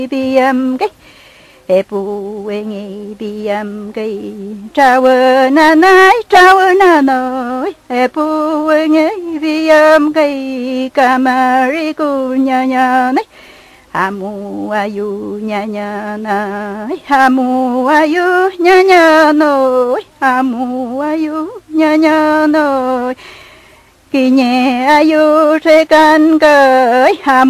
cái e pu e nghe cái trao na nói e pu e nghe cái camari cu nha này hamu ayu nya nai hamu ayu nya noi hamu ayu nya noi ki nhẹ ayu se can cởi ham